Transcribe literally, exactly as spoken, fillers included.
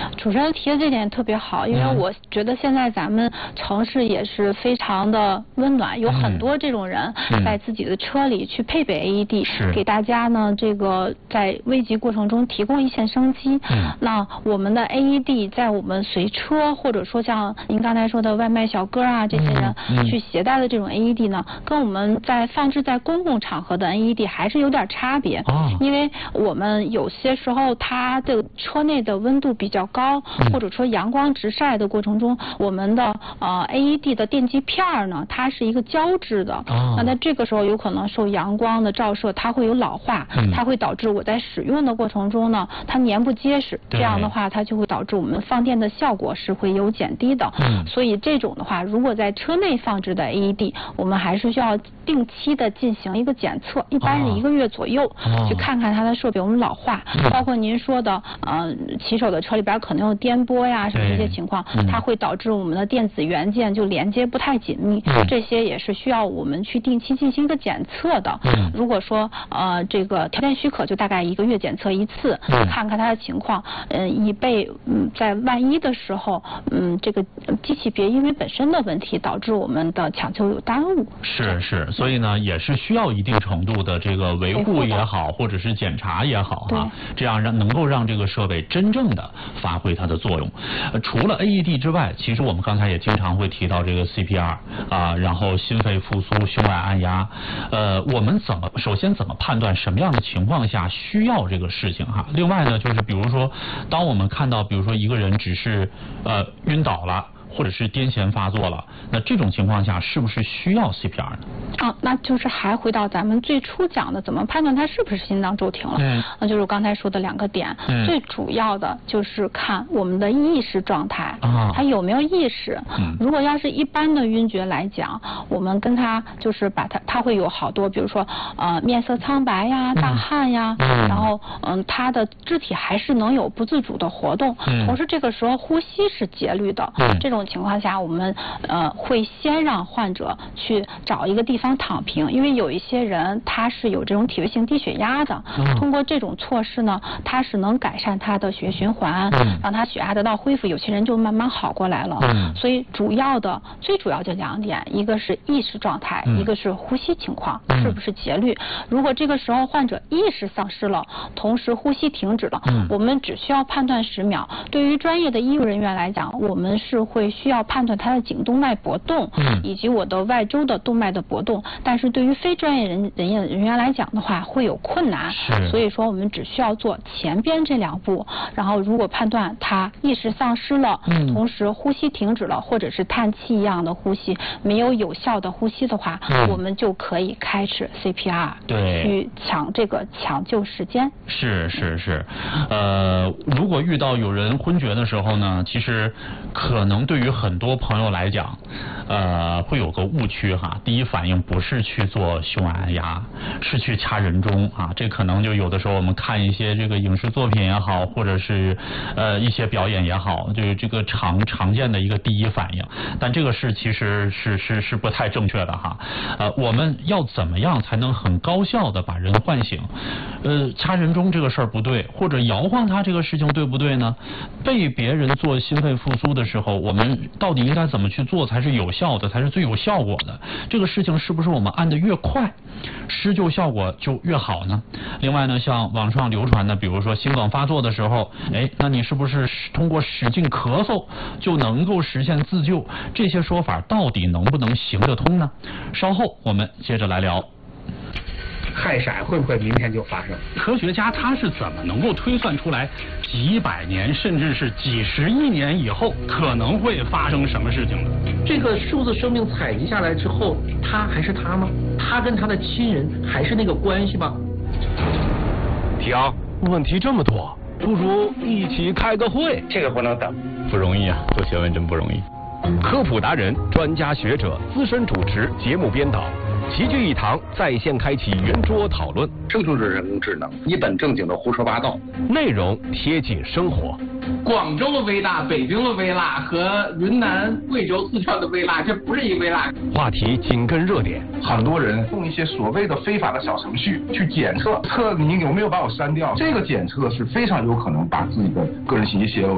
主持人提的这点特别好，因为我觉得现在咱们城市也是非常的温暖，有很多这种人在自己的车里去配备 A E D，、嗯、给大家呢这个在危急过程中提供一线生机。嗯、那我们的 A E D 在我们随车或者说像您刚才说的外卖小哥啊这些人去携带的这种 A E D 呢，嗯、跟我们在放置在公共场合的 A E D 还是有点差别。哦、因为我们有些时候它的车内的温度比较高，嗯、或者说阳光直晒的过程中，我们的呃 A E D 的电极片呢，它是一个胶质的。哦、那在这个时候有可能受阳光的照射，它会有老化，嗯、它会导致我在使用的过程中呢，它粘不结实，这样的话它就会导致我们放电的效果是会有减低的。嗯、所以这种的话，如果在车内放置的 A E D， 我们还是需要定期的进行一个检测，一般是一个月左右，哦、去看看它的设备有没有老化。嗯、包括您说的，呃，骑手的车里边可能有颠簸呀什么这些情况，嗯、它会导致我们的电子元件就连接不太紧密，嗯、这些也是需要我们去定期进行一个检测的。嗯、如果说呃这个条件许可，就大概一个月检测一次，嗯、看看它的情况，嗯、呃，以备嗯在万一的时候，嗯这个机器别因为本身的问题导致我们的抢救有耽误。 是是，所以呢也是需要一定程度的这个维护也好，或者是检查也好哈，这样让能够让这个设备真正的发挥它的作用。呃、除了 A E D 之外，其实我们刚才也经常会提到这个 C P R 啊，然后心肺复苏、胸外按压。呃，我们怎么首先怎么判断什么样的情况下需要这个事情哈？另外呢，就是比如说，当我们看到比如说一个人只是呃晕倒了，或者是癫痫发作了，那这种情况下是不是需要 C P R 呢？ 啊，那就是还回到咱们最初讲的，怎么判断它是不是心脏骤停了？嗯，那就是我刚才说的两个点。嗯，最主要的就是看我们的意识状态，啊，还有没有意识。嗯，如果要是一般的晕厥来讲，我们跟他就是把他，他会有好多，比如说呃面色苍白呀、大汗呀，嗯、然后嗯他的肢体还是能有不自主的活动，嗯、同时这个时候呼吸是节律的，嗯、这种情况下，我们呃会先让患者去找一个地方躺平，因为有一些人他是有这种体位性低血压的，嗯、通过这种措施呢，他是能改善他的血液循环，嗯、让他血压得到恢复，有些人就慢慢好过来了。嗯、所以主要的最主要就两点，一个是意识状态，嗯、一个是呼吸情况，嗯、是不是节律。如果这个时候患者意识丧失了，同时呼吸停止了，嗯、我们只需要判断十秒。对于专业的医务人员来讲，我们是会需要判断他的颈动脉搏动，嗯、以及我的外周的动脉的搏动，但是对于非专业人人员人员来讲的话，会有困难。所以说我们只需要做前边这两步，然后如果判断他意识丧失了，嗯、同时呼吸停止了，或者是叹气一样的呼吸，没有有效的呼吸的话，嗯、我们就可以开始 C P R， 对，去抢这个抢救时间。 是是是，呃，如果遇到有人昏厥的时候呢，其实可能对于很多朋友来讲，呃，会有个误区哈。第一反应不是去做胸外按压，是去掐人中啊。这可能就有的时候我们看一些这个影视作品也好，或者是呃一些表演也好，就是这个常常见的一个第一反应。但这个是其实是是是不太正确的哈。呃，我们要怎么样才能很高效的把人唤醒？呃，掐人中这个事儿不对，或者摇晃他这个事情对不对呢？被别人做心肺复苏的时候，我们到底应该怎么去做才是有效的，才是最有效果的？这个事情是不是我们按得越快，施救效果就越好呢？另外呢，像网上流传的，比如说心梗发作的时候，哎，那你是不是通过使劲咳嗽就能够实现自救？这些说法到底能不能行得通呢？稍后我们接着来聊。 氦闪会不会明天就发生？ 科学家他是怎么能够推算出来几百年甚至是几十亿年以后可能会发生什么事情的？ 这个数字生命采集下来之后，他还是他吗？他跟他的亲人还是那个关系吗？ 提昂，问题这么多，不如一起开个会。 这个不能等， 不容易啊，做学问真不容易。科普达人、专家学者、资深主持、节目编导。齐聚一堂，在线开启圆桌讨论。 生成式人工智能一本正经的胡说八道， 内容贴近生活。 广州的微辣、北京的微辣和云南、贵州、四川的微辣，这不是一微辣。 话题紧跟热点， 很多人用一些所谓的非法的小程序去检测，测你有没有把我删掉。这个检测是非常有可能把自己的个人信息泄露。